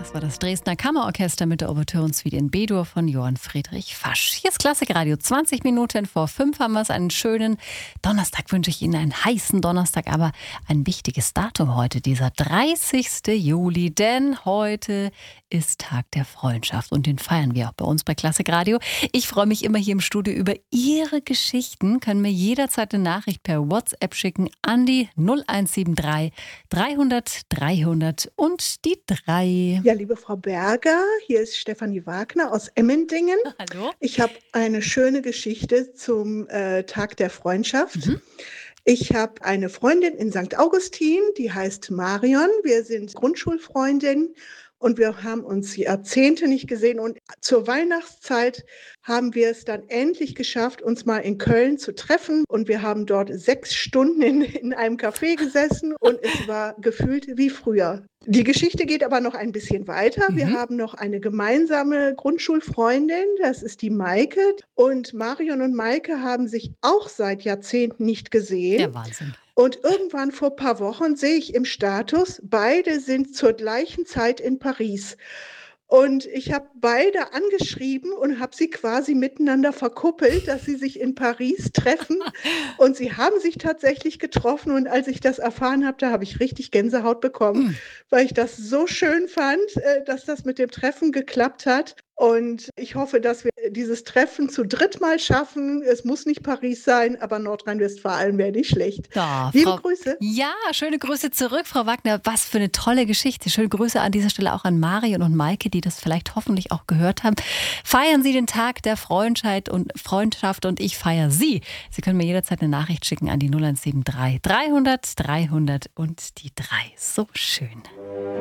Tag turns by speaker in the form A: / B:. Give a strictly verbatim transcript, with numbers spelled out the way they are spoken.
A: Das war das Dresdner Kammerorchester mit der Ouvertüre-Suite in B-Dur von Johann Friedrich Fasch. Hier ist Klassikradio. zwanzig Minuten vor fünf haben wir es. Einen schönen Donnerstag wünsche ich Ihnen, einen heißen Donnerstag, aber ein wichtiges Datum heute, dieser dreißigste Juli, denn heute ist Tag der Freundschaft und den feiern wir auch bei uns bei Klassikradio. Ich freue mich immer hier im Studio über Ihre Geschichten. Können mir jederzeit eine Nachricht per WhatsApp schicken an die null eins sieben drei dreihundert dreihundert und die drei.
B: Ja, liebe Frau Berger, hier ist Stefanie Wagner aus Emmendingen.
A: Hallo.
B: Ich habe eine schöne Geschichte zum äh, Tag der Freundschaft.
A: Mhm.
B: Ich habe eine Freundin in Sankt Augustin, die heißt Marion. Wir sind Grundschulfreundinnen und wir haben uns Jahrzehnte nicht gesehen. Und zur Weihnachtszeit haben wir es dann endlich geschafft, uns mal in Köln zu treffen. Und wir haben dort sechs Stunden in, in einem Café gesessen und es war gefühlt wie früher. Die Geschichte geht aber noch ein bisschen weiter. Wir
A: Mhm.
B: haben noch eine gemeinsame Grundschulfreundin, das ist die Maike. Und Marion und Maike haben sich auch seit Jahrzehnten nicht gesehen.
A: Der Wahnsinn.
B: Und irgendwann vor ein paar Wochen sehe ich im Status, beide sind zur gleichen Zeit in Paris. Und ich habe beide angeschrieben und habe sie quasi miteinander verkuppelt, dass sie sich in Paris treffen. Und sie haben sich tatsächlich getroffen. Und als ich das erfahren habe, da habe ich richtig Gänsehaut bekommen,
A: Mhm.
B: weil ich das so schön fand, äh, dass das mit dem Treffen geklappt hat. Und ich hoffe, dass wir dieses Treffen zu dritt mal schaffen. Es muss nicht Paris sein, aber Nordrhein-Westfalen wäre nicht schlecht.
A: Da,
B: Liebe
A: Frau,
B: Grüße.
A: ja, schöne Grüße zurück, Frau Wagner. Was für eine tolle Geschichte. Schöne Grüße an dieser Stelle auch an Marion und Maike, die das vielleicht hoffentlich auch gehört haben. Feiern Sie den Tag der Freundschaft und Freundschaft und ich feiere Sie. Sie können mir jederzeit eine Nachricht schicken an die null eins sieben drei dreihundert dreihundert und die drei. So schön.